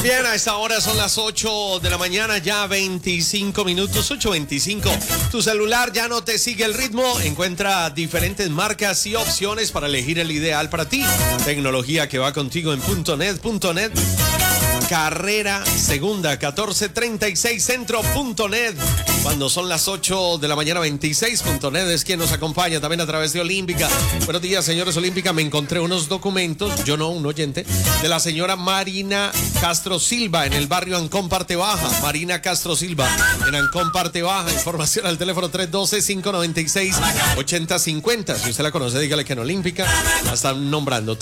Bien, a esta hora son las 8 de la mañana, ya 25 minutos, 8:25. Tu celular ya no te sigue el ritmo. Encuentra diferentes marcas y opciones para elegir el ideal para ti. Tecnología que va contigo en .net. Carrera Segunda, 1436 Centro.net. Cuando son las 8 de la mañana, 26.net es quien nos acompaña también a través de Olímpica. Buenos días, señores Olímpica. Me encontré unos documentos, yo no, un oyente, de la señora Marina Castro Silva en el barrio Ancón Parte Baja. Marina Castro Silva en Ancón Parte Baja. Información al teléfono 312-596-8050. Si usted la conoce, dígale que en Olímpica la están nombrando.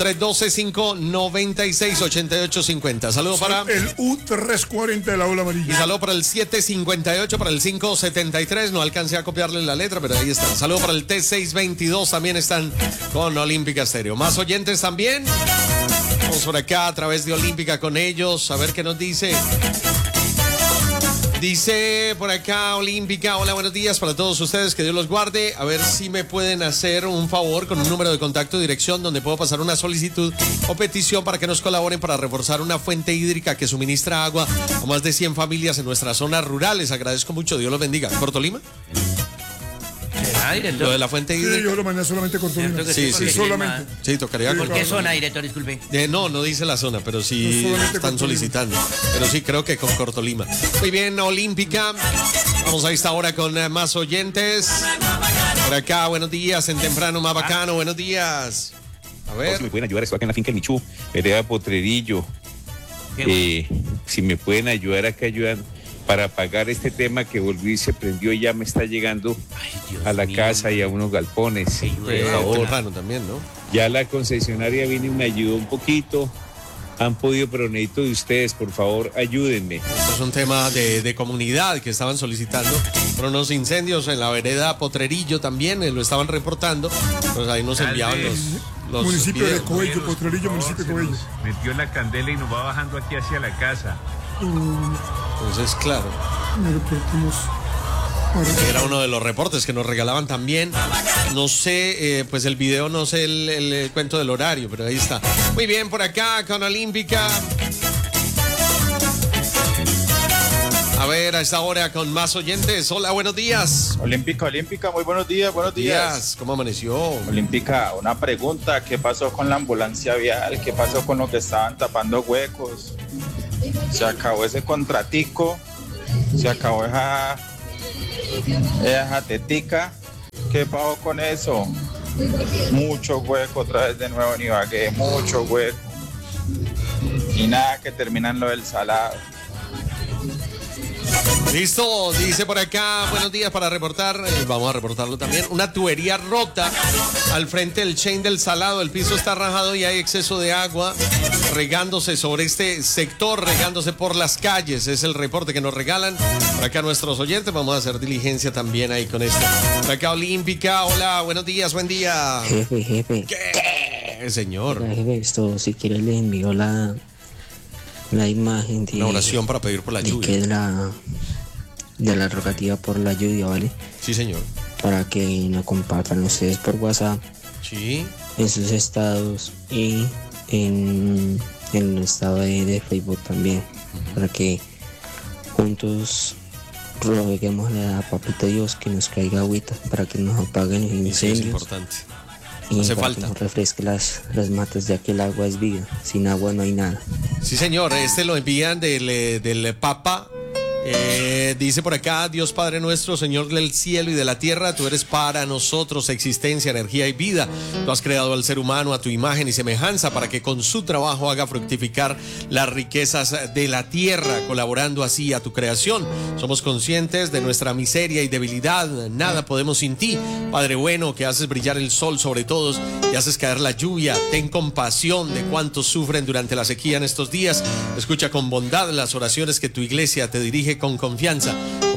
312-596-8850. Saludos para el U340 de la ola amarilla. Y saludo para el 758, para el 573. No alcancé a copiarle la letra, pero ahí están. Saludo para el T622. También están con Olímpica Estéreo. Más oyentes también. Vamos por acá a través de Olímpica con ellos. A ver qué nos dice. Dice por acá Olímpica, hola, buenos días para todos ustedes, que Dios los guarde. A ver si me pueden hacer un favor con un número de contacto, dirección, donde puedo pasar una solicitud o petición para que nos colaboren para reforzar una fuente hídrica que suministra agua a más de 100 familias en nuestras zonas rurales. Agradezco mucho, Dios los bendiga. ¿Cortolima? Lo de la fuente hídrica. Sí, yo lo mandé solamente con Cortolima. Sí, solamente. Sí, tocaría. ¿Por qué zona, director? Disculpe. No dice la zona, pero sí están solicitando. Pero sí, creo que con Cortolima. Muy bien, Olímpica. Vamos a esta hora con más oyentes. Por acá, buenos días, en temprano, más bacano, buenos días. A ver. Si me pueden ayudar, estoy acá en la finca El Michú, vereda Potrerillo. Si me pueden ayudar acá, ayudan para pagar este tema que volvió y se prendió y ya me está llegando a la casa y a unos galpones. Por favor. También, ¿no? Ya la concesionaria vino y me ayudó un poquito. Han podido, pero necesito de ustedes, por favor, ayúdenme. Esto es un tema de comunidad que estaban solicitando por unos incendios en la vereda Potrerillo también, lo estaban reportando. Pues ahí nos enviaban los municipio videos. de Coello, Potrerillo, municipio de Coello. Metió la candela y nos va bajando aquí hacia la casa. Entonces, claro. Era uno de los reportes que nos regalaban también. No sé, pues el video, no sé el cuento del horario, pero ahí está. Muy bien, por acá con Olímpica. A ver, a esta hora con más oyentes. Hola, buenos días. Olímpica, muy buenos días, buenos días. ¿Cómo amaneció? Olímpica, una pregunta, ¿qué pasó con la ambulancia vial? ¿Qué pasó con lo que estaban tapando huecos? Se acabó ese contratico, se acabó esa tetica. ¿Qué pasó con eso? Mucho hueco otra vez de nuevo en Ibagué, mucho hueco. Y nada que terminan lo del salado. Listo, dice por acá, buenos días para reportar, vamos a reportarlo también, una tubería rota al frente del chain del salado, el piso está rajado y hay exceso de agua regándose sobre este sector, regándose por las calles, es el reporte que nos regalan por acá nuestros oyentes, vamos a hacer diligencia también ahí con esto. Por acá Olímpica, hola, buenos días, buen día. Jefe. ¿Qué, señor? Jefe, esto si quiere le envío la imagen de una oración para pedir por la lluvia. Que de la rogativa por la lluvia, ¿vale? Sí, señor. Para que nos compartan ustedes por WhatsApp. Sí. En sus estados y en el estado de Facebook también. Para que juntos roguemos a Papito Dios que nos caiga agüita para que nos apaguen los incendios. Sí, es importante. Y hace para falta que nos refresque las matas, ya que el agua es vida. Sin agua no hay nada. Sí, señor. Este lo envían del Papa. Dice por acá, Dios Padre nuestro, Señor del cielo y de la tierra, tú eres para nosotros existencia, energía y vida. Tú has creado al ser humano a tu imagen y semejanza para que con su trabajo haga fructificar las riquezas de la tierra, colaborando así a tu creación. Somos conscientes de nuestra miseria y debilidad, nada podemos sin ti. Padre bueno, que haces brillar el sol sobre todos y haces caer la lluvia, ten compasión de cuantos sufren durante la sequía en estos días. Escucha con bondad las oraciones que tu iglesia te dirige con confianza.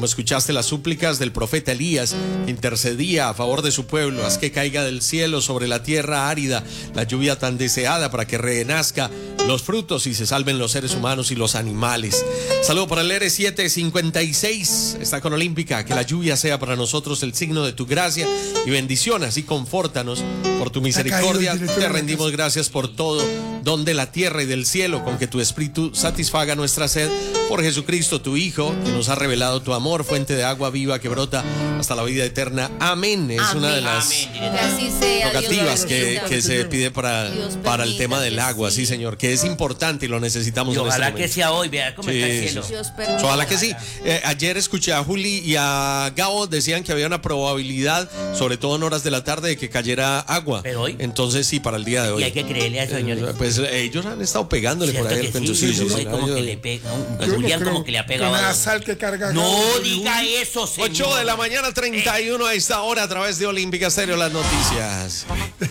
como escuchaste las súplicas del profeta Elías, que intercedía a favor de su pueblo. Haz que caiga del cielo sobre la tierra árida la lluvia tan deseada para que renazca los frutos y se salven los seres humanos y los animales. Saludo para el R756, está con Olímpica. Que la lluvia sea para nosotros el signo de tu gracia y bendición, así confórtanos por tu misericordia. Te rendimos gracias por todo don de la tierra y del cielo, con que tu espíritu satisfaga nuestra sed por Jesucristo, tu Hijo, que nos ha revelado tu amor, fuente de agua viva que brota hasta la vida eterna. Amén. Es una de las rogativas que se pide para el tema del agua, sí, señor, que es importante y lo necesitamos. Y ojalá en este que sea hoy, vea cómo está el cielo. Ojalá que sí. Ayer escuché a Juli y a Gabo, decían que había una probabilidad, sobre todo en horas de la tarde, de que cayera agua. ¿Pero hoy? Entonces sí, para el día de hoy. Y hay que creerle a esos señores. Pues ellos han estado pegándole por ahí. Como que le pega. Julián como que le ha pegado. Una sal que carga. No diga eso, señor. 8 de la mañana, 31 a esta hora, a través de Olímpica Estéreo, las noticias.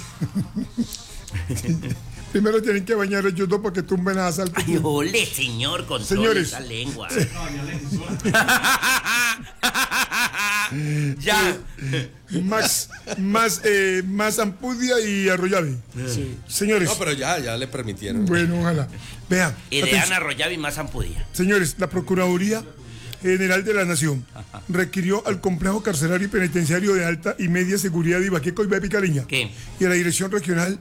Primero tienen que bañar ellos dos para que tumben a sal. Ay, ole, señor, con esa lengua. Ya. Más Ampudia y Arroyave. Sí. Señores. No, pero ya le permitieron. Bueno, ojalá. Vean. Ideana Arroyave y más Ampudia. Señores, la Procuraduría General de la Nación requirió al Complejo Carcelario y Penitenciario de Alta y Media Seguridad de Ibaqué, Coibá y Picaleña y a la Dirección Regional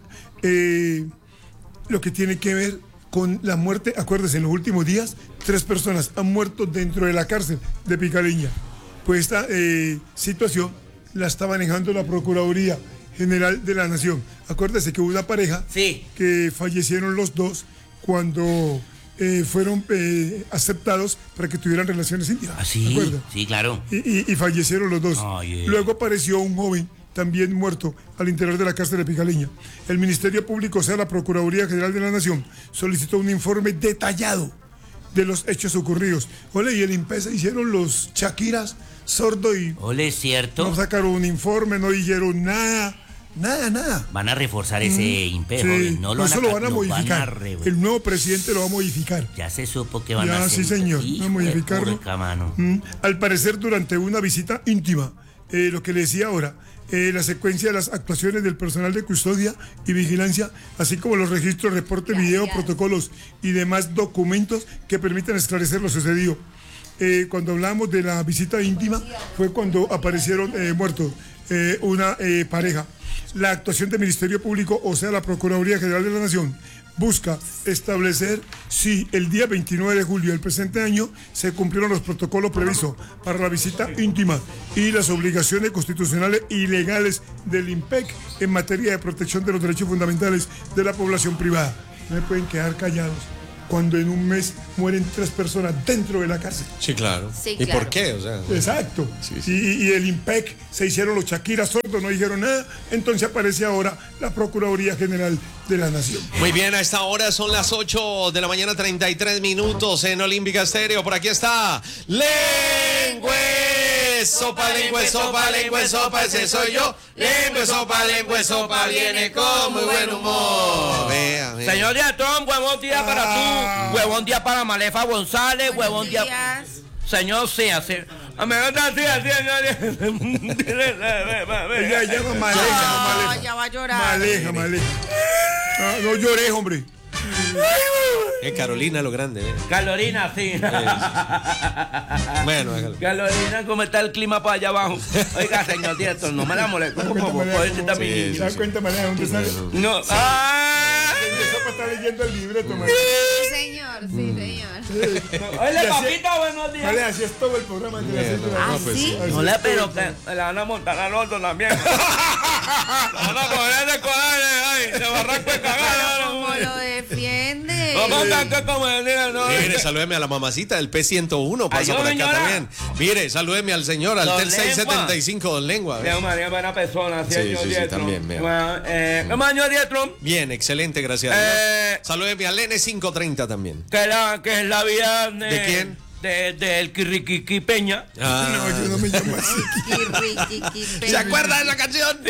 lo que tiene que ver con la muerte. Acuérdense, en los últimos días 3 personas han muerto dentro de la cárcel de Picaleña. Pues esta situación la está manejando la Procuraduría General de la Nación. Acuérdense que hubo una pareja que fallecieron los dos cuando fueron aceptados para que tuvieran relaciones íntimas. ¿Ah, sí? Sí, claro. Y fallecieron los dos. Ay, Luego apareció un joven también muerto al interior de la cárcel de Picaleña. El Ministerio Público, o sea, la Procuraduría General de la Nación, solicitó un informe detallado de los hechos ocurridos. Ole, y el INPES hicieron los Shakiras sordo y... Ole, ¿es cierto? No sacaron un informe, no dijeron nada. Nada. Van a reforzar ese INPES, sí. No lo Eso lo van a modificar. El nuevo presidente lo va a modificar. Ya se supo que van a hacer. Sí, señor. Va a modificarlo. Al parecer, durante una visita íntima, lo que le decía ahora, la secuencia de las actuaciones del personal de custodia y vigilancia, así como los registros, reportes, video, protocolos y demás documentos que permitan esclarecer lo sucedido. Cuando hablamos de la visita íntima, fue cuando aparecieron muertos una pareja. La actuación del Ministerio Público, o sea, la Procuraduría General de la Nación, busca establecer si el día 29 de julio del presente año se cumplieron los protocolos previstos para la visita íntima y las obligaciones constitucionales y legales del INPEC en materia de protección de los derechos fundamentales de la población privada. No me pueden quedar callados cuando en un mes mueren 3 personas dentro de la cárcel. Sí, claro. Sí, ¿Y claro. por qué? O sea, exacto. Sí. Y el INPEC se hicieron los Shakiras sordos, no dijeron nada. Entonces aparece ahora la Procuraduría General de la Nación. Muy bien, a esta hora son las 8 de la mañana, 33 minutos en Olímpica Estéreo. Por aquí está Lengüe Sopa, Lengüe Sopa, ese soy yo. Lengüe Sopa, viene con muy buen humor. Vea. Señor Diatrón, huevón día para tú, huevón día para Malefa González, huevón día. Señor, sí, así. Me gusta así. Ella llama Maleja. Ya va a llorar. Maleja. No llores, hombre. Carolina lo grande. Carolina, sí. Bueno, Carolina, ¿cómo está el clima para allá abajo? Oiga, señor director, no me la moleste, por favor. ¿Se da cuenta, Maleja, dónde sale? No. Está leyendo el libreto, Sí, señor, sí, señor. Oye, papito, buenos días. Vale, así es todo el programa. ¿Sí? No le, pero que le van a montar al otro también. No, poner de cojones, ay, de barranco de cagar. ¿Cómo lo defiende? No tanto como decir, no. Mire, salúdeme a la mamacita del P101, pasa por acá señora. También. Mire, salúdeme al señor, al TEL 675, don Lengua. María, buena persona, sí, también, Maño Dietro. Bien, excelente, gracias a Dios. Salúdeme al N530 también. Que es la vida ¿De quién? del Kirriquiqui Peña. No, yo no me llamo así. ¿Se acuerda de la canción?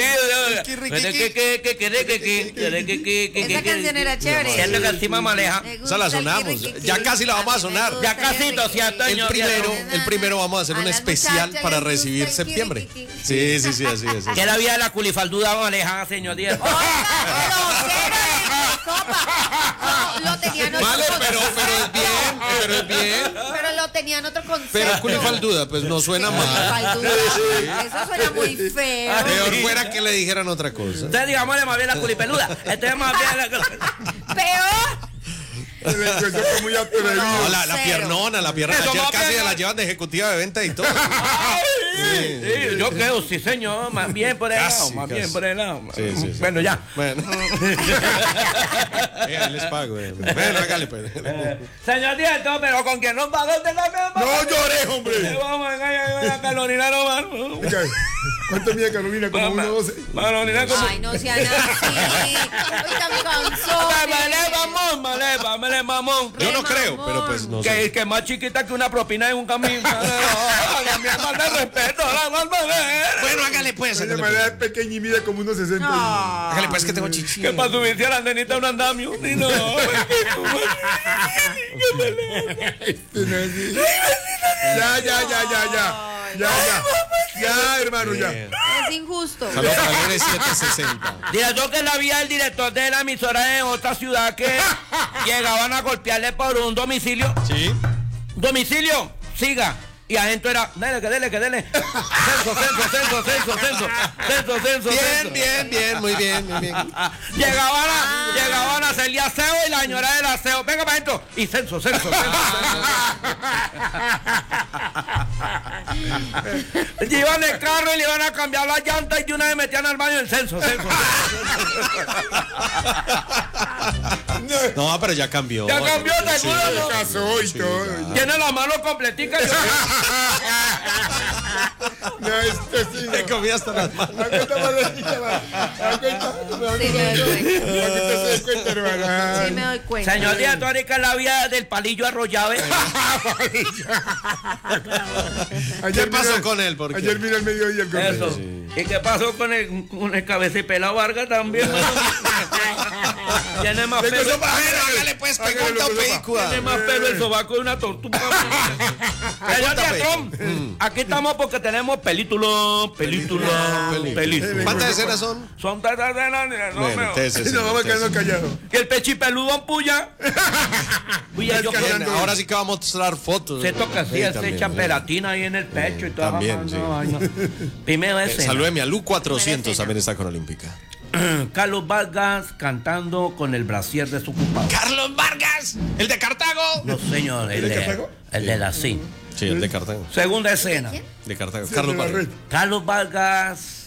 Esa canción era chévere. Siento que encima maleja. Esa la sonamos. Ya casi la vamos a sonar. Ya casito, ¿cierto? El primero vamos a hacer un especial para recibir septiembre. Sí, así es. Que la vida de la culifalduda maleja, señor Díaz. Lo tenían otro Vale, concepto. pero es bien. Pero lo tenían otro concepto. Pero culifalduda, pues no suena mal. Eso suena muy feo. Peor fuera que le dijeran otra cosa. Entonces digámosle más bien la culipeluda. Entonces más bien la... Peor. Yo fue muy atrevido. No, la piernona. Eso Ayer más casi bien- la llevan de ejecutiva de venta y todo. Sí, yo creo, sí señor, más bien por el lado, Casi, más casi. bien por el lado. Sí. Bueno, ya. Bueno. Ahí les pago. Bueno, hágale pues. Señor director, pero ¿con quién nos pagó usted también? No llores, hombre. Vamos a Carolina nomás. Oiga, ¿cuánto mide Carolina? Como 1.12. Carolina como... Ay, no sean así. Ahorita me cansó. Male, mamón. Yo no creo, pero pues no sé. Que más chiquita que una propina en un camino. La mía falta de respeto, la falta de... Bueno, hágale pues. Ella me es pequeña y mide como 1.60. Hágale pues que tengo chichi. Que para subirse a la nenita un andamio. Y no. Ya, hermano, ya. Es injusto. Saludos para el 760. Director, que la vía el director de la emisora de otra ciudad que llegaban a golpearle por un domicilio. Sí. Domicilio, siga. Y adentro era, dele. Censo. Bien, muy bien. Llegaban a hacerle aseo y la señora del aseo, venga para adentro. Y censo. Llevan el carro y le iban a cambiar las llantas y de una vez metían al baño el censo. No, pero ya cambió. Ya cambió, te Sí, juro, ¿no? Casó y todo. Tiene la mano completica. No, este sí. Me comí hasta las manos. Acuérdate, hermana. Sí me doy cuenta. Señor director, que es la vía del palillo arrollado. ¿Qué pasó con él? ¿Por qué? Ayer vino al mediodía el Eso. gordo. ¿Y qué pasó con el cabecipela Vargas también? Tiene más pelo. Hágale pues, pregunta o película. Tiene más pelo el sobaco de una tortuga. Señor director, aquí estamos porque tenemos película. ¿Cuántas escenas son? Son tres escenas. Bueno, entonces, No, vamos a quedarnos callados. Que el pechipeludo ampulla. Uy, yo Bien, ahora sí que va a mostrar fotos. se toca así, se también, echa pelatina ahí en el pecho y todo. También, sí. Primero escena. Salúdeme a Lu 400, también está con Olímpica. Carlos Vargas cantando con el brasier desocupado. ¡Carlos Vargas! ¿El de Cartago? No, señor, ¿El de Cartago? el de la sí. Sí, el de Cartago. Segunda escena. De Cartago. Sí, Carlos de la Vargas. red. Carlos Vargas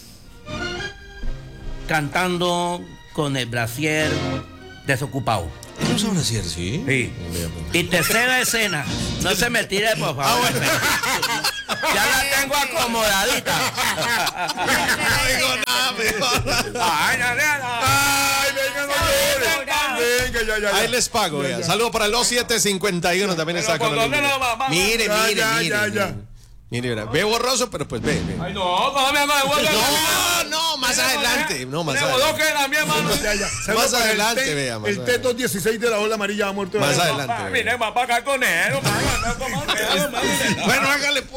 cantando con el brasier desocupado. ¿Él usa un brasier, sí? Sí. Y tercera escena. No se me tire, por favor. Ya la tengo acomodadita. No digo nada, mejor. Ay, Venga, ya. Ahí les pago, vea. Saludo para el 2751, también está con ¿por dónde Olímpica. lo va? Mire. Ya. Mire, verá. Ve borroso, pero pues ve. Ay, no, ¿cómo me hago? No, más adelante. No, más Tengo dos adelante. que también, mano. Ya. Más adelante, vea. Más El T216 de la ola amarilla ha muerto. adelante. Mire, va para acá con él. Bueno, hágale.